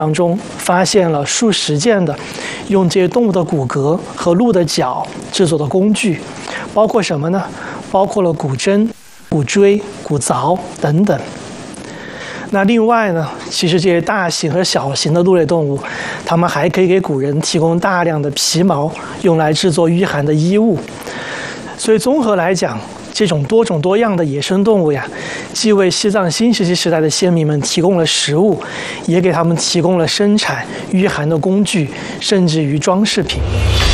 当中发现了数十件的用这些动物的骨骼和鹿的角制作的工具，包括什么呢？包括了骨针、骨锥、骨凿等等。那另外呢，其实这些大型和小型的鹿类动物，它们还可以给古人提供大量的皮毛，用来制作御寒的衣物。所以综合来讲，这种多种多样的野生动物呀，既为西藏新石器时代的先民们提供了食物，也给他们提供了生产御寒的工具，甚至于装饰品。